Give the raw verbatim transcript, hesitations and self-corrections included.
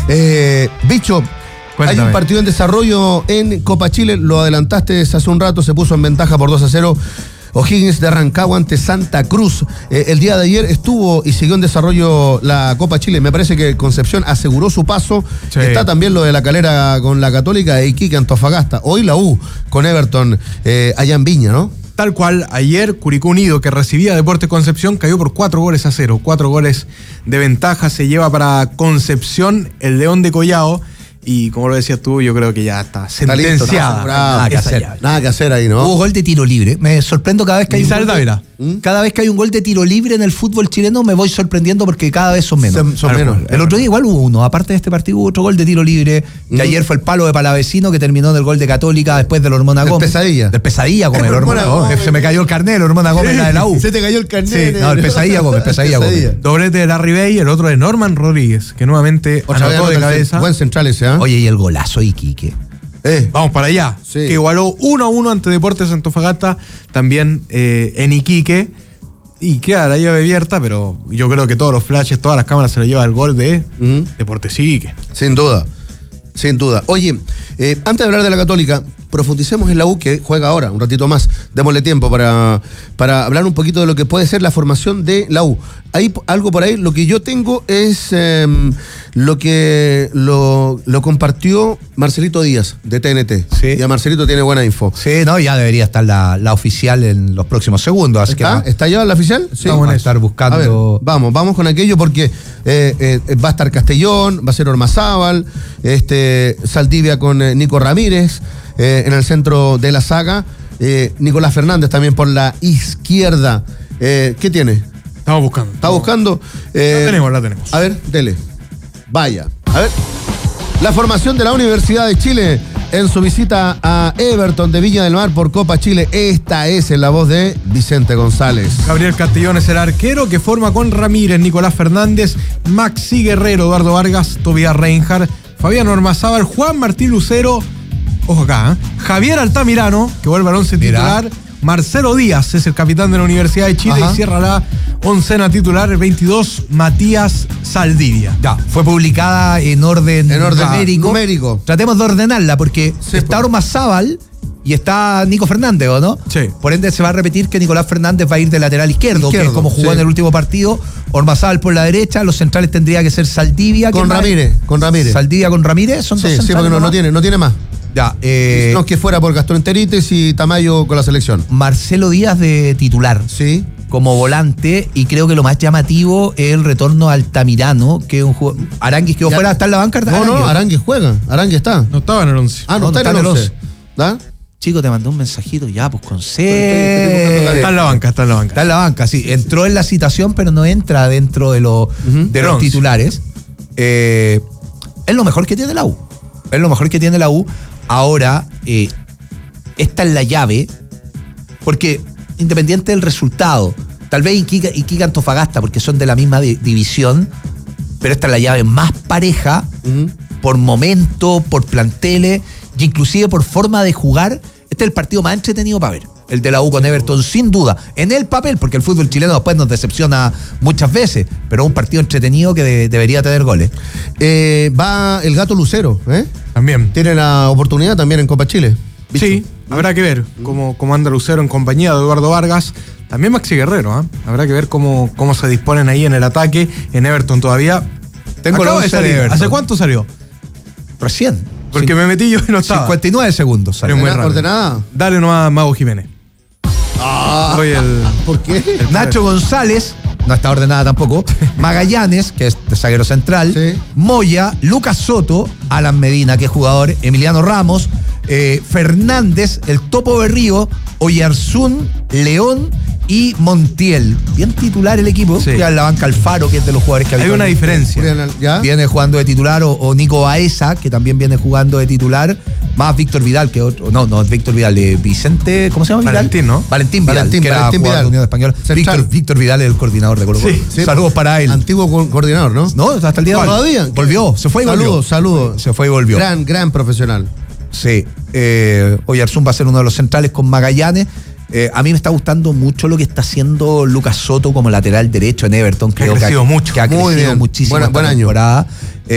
Eh, Bicho, Cuéntame. hay un partido en desarrollo en Copa Chile, lo adelantaste hace un rato, se puso en ventaja por dos a cero. O'Higgins de Rancagua ante Santa Cruz. Eh, el día de ayer estuvo y siguió en desarrollo la Copa Chile. Me parece que Concepción aseguró su paso. Sí. Está también lo de la Calera con la Católica e Iquique Antofagasta. Hoy la U con Everton eh, allá en Viña, ¿no? Tal cual, ayer Curicó Unido, que recibía Deportes Concepción, cayó por cuatro goles a cero. Cuatro goles de ventaja se lleva para Concepción el León de Collao. Y como lo decías tú, yo creo que ya está sentenciada. Está listo, está nada que hacer. Llave. Nada que hacer ahí, ¿no? Hubo gol de tiro libre. Me sorprendo cada vez que hay un gol de, ¿Mm? cada vez que hay un gol de tiro libre en el fútbol chileno, me voy sorprendiendo porque cada vez son menos. Son, son menos. El otro día igual hubo uno. Aparte de este partido hubo otro gol de tiro libre, que ¿Mm? ayer fue el palo de Palavecino, que terminó en el gol de Católica después del Hormona Gómez. El pesadilla. Del pesadilla Gómez. El Hormona Gómez. Se me cayó el carnet, el Hormona Gómez, la de la U. Se te cayó el carnet. Sí, no, el pesadilla Gómez, pesadilla Gómez. Doblete de Larry Bay, el otro de Norman Rodríguez, que nuevamente Otra anotó de cabeza. Buen central ese, ¿eh? Oye, y el golazo Iquique. Eh, Vamos para allá. Sí. Que igualó uno a uno ante Deportes Antofagasta, también eh, en Iquique. Y queda la llave abierta, pero yo creo que todos los flashes, todas las cámaras se lo lleva el gol de ¿Mm? Deportes Iquique. Sin duda, sin duda. Oye, eh, antes de hablar de la Católica, profundicemos en la U, que juega ahora, un ratito más. Démosle tiempo para, para hablar un poquito de lo que puede ser la formación de la U. Hay algo por ahí, lo que yo tengo es eh, lo que lo, lo compartió Marcelito Díaz, de T N T. Sí. Ya Marcelito tiene buena info. Sí, no, ya debería estar la, la oficial en los próximos segundos. Así ¿Está? que, ¿Está ya la oficial? Sí. Vamos a estar buscando. A ver, vamos, vamos con aquello porque eh, eh, va a estar Castellón, va a ser Ormazábal, este, Saldivia con eh, Nico Ramírez eh, en el centro de la saga, eh, Nicolás Fernández también por la izquierda. Eh, ¿Qué tiene? Estamos buscando. ¿Está buscando? Eh, la tenemos, la tenemos. A ver, dele. Vaya. A ver. La formación de la Universidad de Chile en su visita a Everton de Viña del Mar por Copa Chile. Esta es en la voz de Vicente González. Gabriel Castellón es el arquero que forma con Ramírez, Nicolás Fernández, Maxi Guerrero, Eduardo Vargas, Tobias Reinhardt, Fabián Ormazábal, Juan Martín Lucero, ojo acá, ¿eh? Javier Altamirano, que vuelve al once titular, Marcelo Díaz es el capitán de la Universidad de Chile. Ajá. Y cierra la oncena titular, el veintidós, Matías Saldivia. Ya, fue publicada en orden, en orden numérico. numérico. Tratemos de ordenarla porque sí, está Ormazábal y está Nico Fernández, ¿o no? Sí. Por ende se va a repetir que Nicolás Fernández va a ir de lateral izquierdo, izquierdo que es como jugó sí. en el último partido. Ormazábal por la derecha, los centrales tendría que ser Saldivia. Con Ramírez, es? con Ramírez. Saldivia con Ramírez, son sí, dos centrales. Sí, porque no, no tiene, no tiene más. Ya, eh, no es que fuera por Gastón Enterites y Tamayo con la selección. Marcelo Díaz de titular. Sí. Como volante, y creo que lo más llamativo es el retorno a Altamirano, que es un jugador. Aranguis quedó ya. fuera, está en la banca. No, Aranguis. no, Aranguis juega. Aranguis está. No estaba en el once. Ah, no, no está, está en el once. ¿Da? Chico, te mandó un mensajito, ya, pues con C. Está en la banca, está en la banca. Está en la banca, sí. Entró en la citación, pero no entra dentro de, lo, uh-huh. de los titulares. Eh, es lo mejor que tiene la U. Es lo mejor que tiene la U. Ahora, eh, esta es la llave, porque independiente del resultado, tal vez Iquique, Iquique Antofagasta, porque son de la misma di- división, pero esta es la llave más pareja, uh-huh. por momento, por planteles, y inclusive por forma de jugar. Este es el partido más entretenido para ver, el de la U con Everton, sin duda, en el papel, porque el fútbol chileno después nos decepciona muchas veces, pero es un partido entretenido que de, debería tener goles. Eh, va el Gato Lucero, ¿eh? También. Tiene la oportunidad también en Copa Chile. ¿Visto? Sí, habrá que ver cómo, cómo anda Lucero en compañía de Eduardo Vargas. También Maxi Guerrero, ¿eh? Habrá que ver cómo, cómo se disponen ahí en el ataque. En Everton todavía. Tengo Acaba de salir. de ¿Hace cuánto salió? Recién. Porque sí. me metí yo y no estaba. cincuenta y nueve segundos. Salió muy rápido. ¿Ordenada? Dale nomás a Mago Jiménez. Ah, Soy el, ¿Por qué? El Nacho González, no está ordenada tampoco. Magallanes, que es de zaguero central. Sí. Moya, Lucas Soto, Alan Medina, que es jugador, Emiliano Ramos, eh, Fernández, el Topo Berrío, Oyarzún, León y Montiel. Bien titular el equipo. Sí. Ya en la banca Alfaro, que es de los jugadores que hay una diferencia. ¿Ya? Viene jugando de titular, o, o Nico Baeza, que también viene jugando de titular, más Víctor Vidal, que otro, no, no, Víctor Vidal, eh, Vicente, ¿cómo se llama? Valentín, Vidal? ¿no? Valentín Vidal, Valentín, que Valentín era jugador Vidal. de Unión Española. Víctor, Víctor Vidal es el coordinador de Colo Colo. Sí, sí, saludos para él. Antiguo co- coordinador, ¿no? No, hasta el día de hoy. Todavía. Volvió, se fue y volvió. Saludos, saludos. Se fue y volvió. Gran, gran profesional. Sí. Eh, Oyarzún va a ser uno de los centrales con Magallanes. Eh, a mí me está gustando mucho lo que está haciendo Lucas Soto como lateral derecho en Everton. Creo ha crecido que ha, mucho. que ha Muy crecido bien. muchísimo Buena, esta buen año. temporada.